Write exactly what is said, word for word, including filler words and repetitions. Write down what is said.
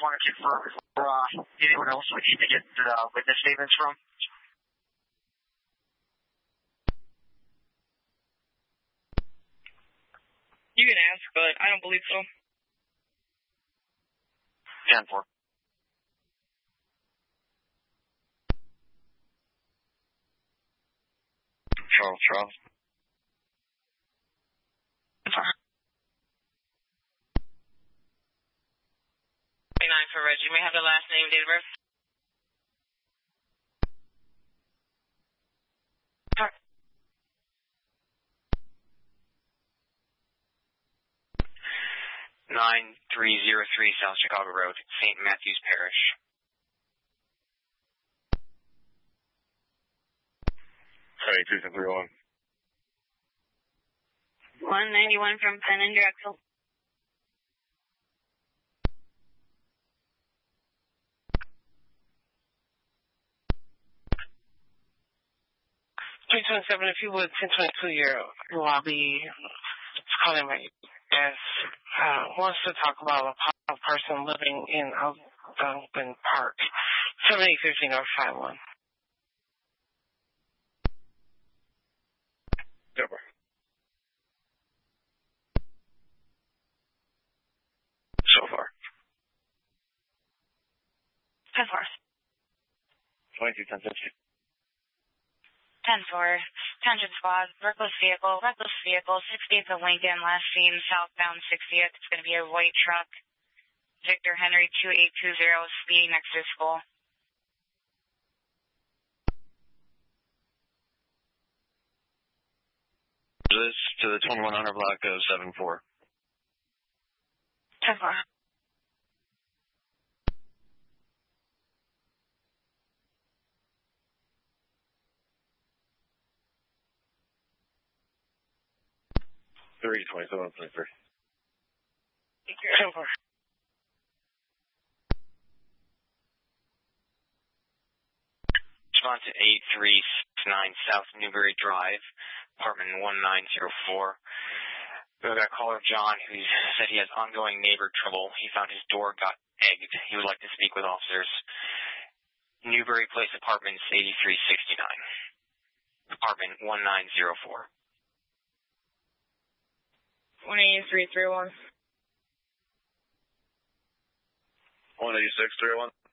want to confirm for uh, anyone else we need to get uh, witness statements from. You can ask, but I don't believe so. ten four. Charles, Charles. twenty-nine for Reggie. May I have the last name, date of birth? nine three zero three South Chicago Road, Saint Matthews Parish. Hey, two three one. one ninety-one from Penn and Drexel. three twenty-seven, if you would, ten twenty-two, your lobby, it's calling my as uh, wants to talk about a, a person living in Algonquin Park, seventy fifty North five one. Super. So far. ten four. twenty-two ten fifty. ten four. Attention squad. Reckless vehicle. Reckless vehicle. sixtieth of Lincoln. Last seen southbound sixtieth. It's going to be a white truck. Victor Henry two eight two zero. Speeding next to school. This to the twenty-one hundred block of seven four. ten four. three twenty-seven twenty-three. ten four. Respond to eight three six nine South Newberry Drive, apartment one nine zero four. We got caller John who said he has ongoing neighbor trouble. He found his door got egged. He would like to speak with officers. Newberry Place Apartments eighty-three sixty-nine. Apartment one nine zero four. one eighty-three three one. one eighty-six three one.